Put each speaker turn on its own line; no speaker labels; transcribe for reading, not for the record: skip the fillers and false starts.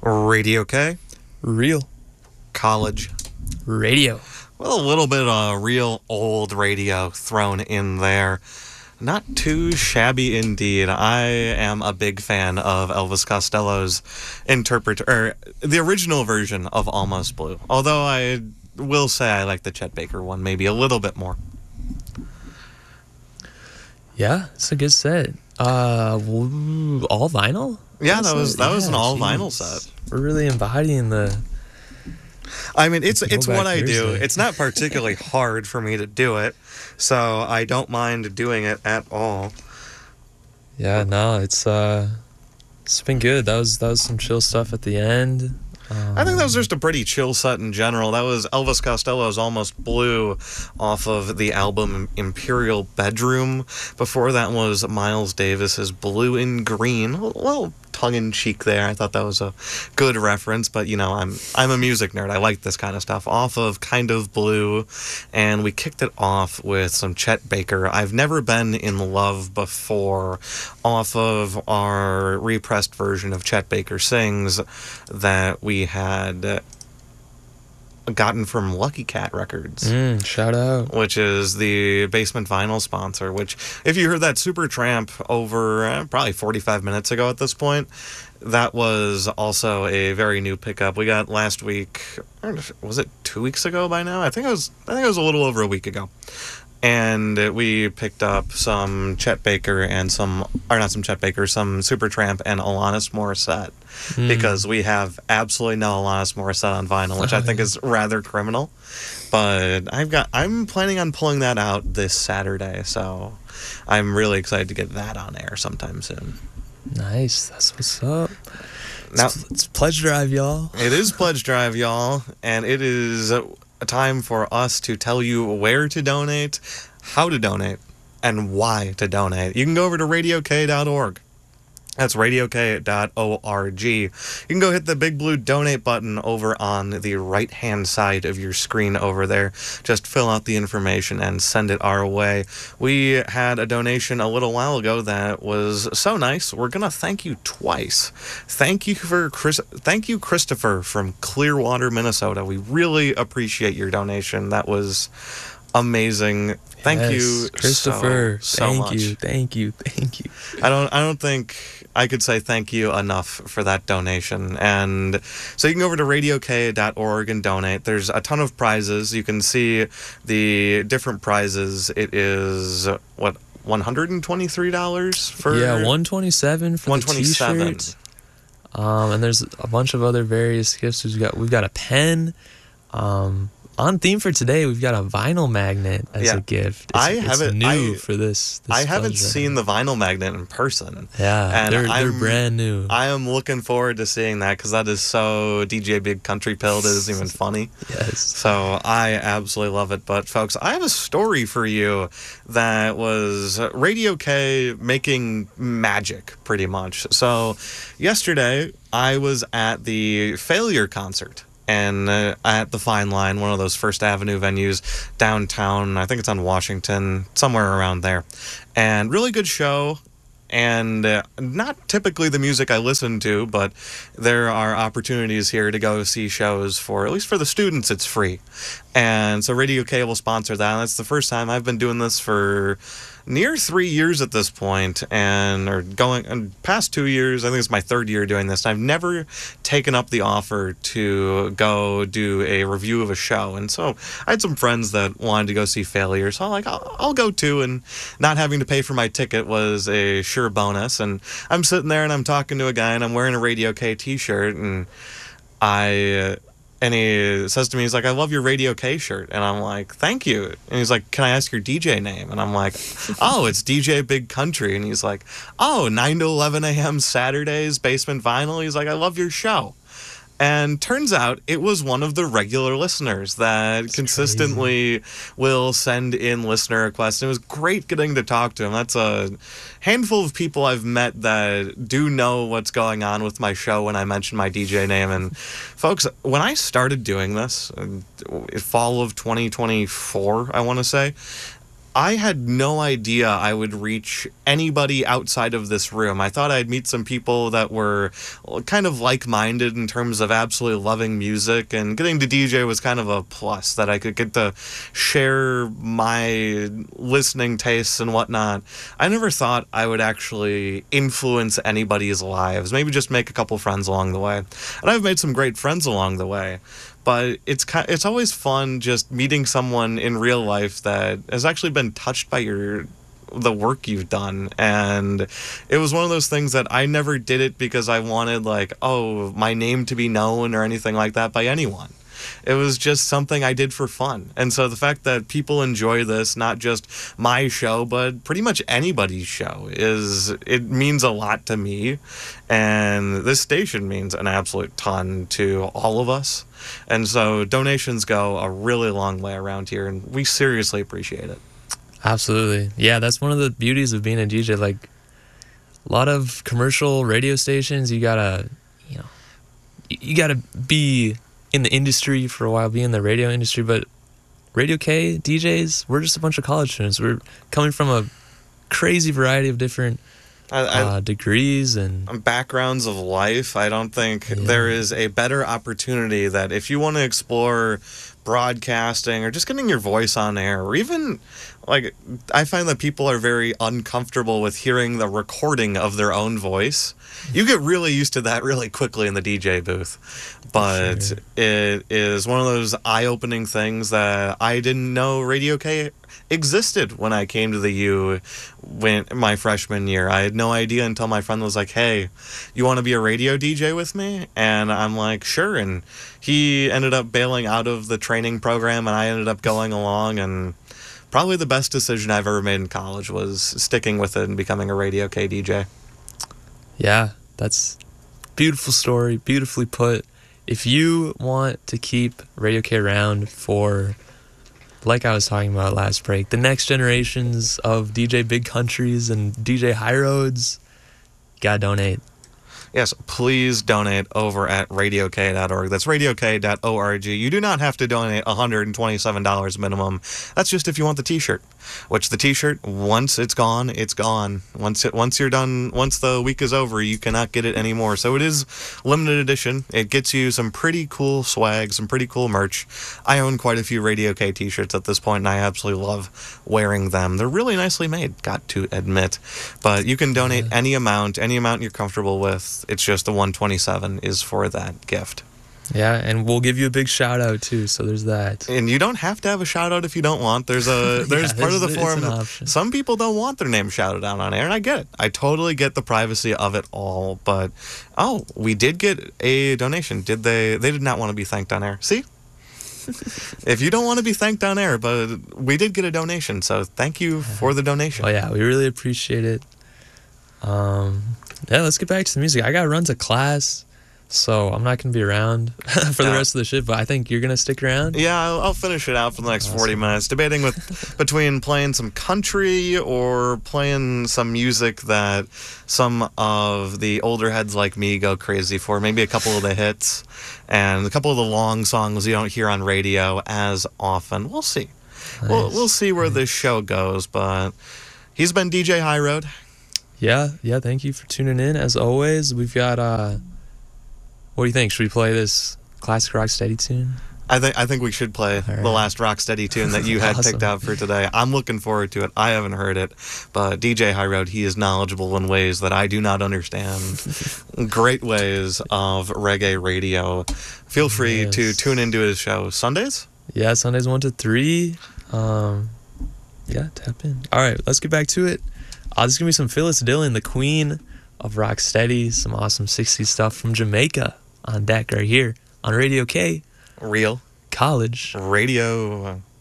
Radio K,
Real
college.
radio.
Well, a little bit of real old radio thrown in there. Not too shabby indeed. I am a big fan of Elvis Costello's the original version of Almost Blue. Although I will say I like the Chet Baker one maybe a little bit more.
Yeah, it's a good set. All vinyl?
Yeah, that was an all vinyl set.
We're really embodying the...
I mean, it's what I do.
Thursday.
It's not particularly hard for me to do it, so I don't mind doing it at all.
Yeah, no, it's been good. That was some chill stuff at the end.
I think that was just a pretty chill set in general. That was Elvis Costello's Almost Blue off of the album Imperial Bedroom. Before that was Miles Davis's Blue and Green. Well, tongue-in-cheek there. I thought that was a good reference, but you know, I'm a music nerd. I like this kind of stuff. Off of Kind of Blue, and we kicked it off with some Chet Baker. I've Never Been in Love Before, off of our repressed version of Chet Baker Sings that we had gotten from Lucky Cat Records.
Shout out.
Which is the Basement Vinyl sponsor, which, if you heard that Supertramp over probably 45 minutes ago at this point, that was also a very new pickup. We got last week, was it 2 weeks ago by now? I think it was a little over a week ago. And we picked up some Chet Baker and some Supertramp and Alanis Morissette. Because we have absolutely no Alanis Morissette on vinyl, which I think is rather criminal. But I'm planning on pulling that out this Saturday, so I'm really excited to get that on air sometime soon.
Nice, that's what's up.
Now,
It's Pledge Drive, y'all.
It is Pledge Drive, y'all, and it is a time for us to tell you where to donate, how to donate, and why to donate. You can go over to radiok.org. That's radiok.org. You can go hit the big blue donate button over on the right-hand side of your screen over there. Just fill out the information and send it our way. We had a donation a little while ago that was so nice. We're going to thank you twice. Thank you, Christopher from Clearwater, Minnesota. We really appreciate your donation. That was amazing. Thank you,
Christopher.
so much.
Thank you.
I don't think I could say thank you enough for that donation. And so you can go over to radiok.org and donate. There's a ton of prizes. You can see the different prizes. It is what, $123 for?
Yeah, $127 for the t-shirt. And there's a bunch of other various gifts. We've got a pen. On theme for today, we've got a vinyl magnet as a gift. It's new for this.
I haven't seen the vinyl magnet in person.
Yeah, and they're brand new.
I am looking forward to seeing that because that is so DJ Big Country Pill. That is even funny.
Yes.
So I absolutely love it. But folks, I have a story for you that was Radio K making magic, pretty much. So yesterday, I was at the Failure concert. And at the Fine Line, one of those First Avenue venues downtown. I think it's on Washington, somewhere around there. And really good show. And not typically the music I listen to, but there are opportunities here to go see shows for, at least for the students, it's free. And so Radio K will sponsor that. And that's the first time. I've been doing this for near 3 years at this point, and past 2 years. I think it's my third year doing this. I've never taken up the offer to go do a review of a show, and so I had some friends that wanted to go see Failure, so I'll go too, and not having to pay for my ticket was a sure bonus. And I'm sitting there and I'm talking to a guy and I'm wearing a Radio K t-shirt, and And he says to me, he's like, I love your Radio K shirt. And I'm like, thank you. And he's like, can I ask your DJ name? And I'm like, oh, it's DJ Big Country. And he's like, oh, 9 to 11 a.m. Saturdays, Basement Vinyl. He's like, I love your show. And turns out it was one of the regular listeners that That's consistently crazy. Will send in listener requests. And it was great getting to talk to him. That's a handful of people I've met that do know what's going on with my show when I mention my DJ name. And folks, when I started doing this, fall of 2024, I want to say, I had no idea I would reach anybody outside of this room. I thought I'd meet some people that were kind of like-minded in terms of absolutely loving music, and getting to DJ was kind of a plus, that I could get to share my listening tastes and whatnot. I never thought I would actually influence anybody's lives, maybe just make a couple friends along the way. And I've made some great friends along the way. But it's always fun just meeting someone in real life that has actually been touched by the work you've done. And it was one of those things that I never did it because I wanted, like, my name to be known or anything like that by anyone. It was just something I did for fun. And so the fact that people enjoy this, not just my show, but pretty much anybody's show, it means a lot to me. And this station means an absolute ton to all of us. And so donations go a really long way around here, and we seriously appreciate it.
Absolutely. Yeah, that's one of the beauties of being a DJ. Like, a lot of commercial radio stations, you gotta be in the industry for a while, be in the radio industry, but Radio K DJs, we're just a bunch of college students. We're coming from a crazy variety of different degrees and
backgrounds of life. I don't think there is a better opportunity that if you want to explore broadcasting or just getting your voice on air, or even, like, I find that people are very uncomfortable with hearing the recording of their own voice. You get really used to that really quickly in the DJ booth. But sure, it is one of those eye-opening things that I didn't know Radio K existed when I came to the U my freshman year. I had no idea until my friend was like, "Hey, you want to be a radio DJ with me?" And I'm like, "Sure." And he ended up bailing out of the training program, and I ended up going along, and probably the best decision I've ever made in college was sticking with it and becoming a Radio K DJ.
Yeah, that's a beautiful story, beautifully put. If you want to keep Radio K around for, like I was talking about last break, the next generations of DJ Big Countries and DJ High Roads, you gotta donate.
Yes, please donate over at radiok.org. That's radiok.org. You do not have to donate $127 minimum. That's just if you want the t-shirt. Which the t-shirt, once it's gone, it's gone. Once you're done, once the week is over, you cannot get it anymore. So it is limited edition. It gets you some pretty cool swag, some pretty cool merch. I own quite a few Radio K t-shirts at this point, and I absolutely love wearing them. They're really nicely made, got to admit. But you can donate any amount you're comfortable with. It's just the 127 is for that gift.
Yeah, and we'll give you a big shout out too, so there's that.
And you don't have to have a shout out if you don't want. There's part of the forum. Some people don't want their name shouted out on air, and I get it. I totally get the privacy of it all. But we did get a donation. They did not want to be thanked on air. See? If you don't want to be thanked on air, but we did get a donation, so thank you for the donation.
Oh yeah, we really appreciate it. Yeah, let's get back to the music. I got to run to class, so I'm not going to be around for the rest of the shift, but I think you're going to stick around.
Yeah, I'll finish it out for the next 40 minutes, debating between playing some country or playing some music that some of the older heads like me go crazy for. Maybe a couple of the hits and a couple of the long songs you don't hear on radio as often. We'll see. Nice. We'll see where this show goes, but he's been DJ High Road.
Yeah, thank you for tuning in. As always, we've got, what do you think? Should we play this classic Rocksteady tune?
I think we should play the last Rocksteady tune that you had picked out for today. I'm looking forward to it. I haven't heard it, but DJ High Road, he is knowledgeable in ways that I do not understand. Great ways of reggae radio. Feel free to tune into his show. Sundays?
Yeah, Sundays 1 to 3. Yeah, tap in. All right, let's get back to it. This is going to be some Phyllis Dillon, the queen of Rocksteady. Some awesome 60s stuff from Jamaica on deck right here on Radio K.
Real
College
Radio.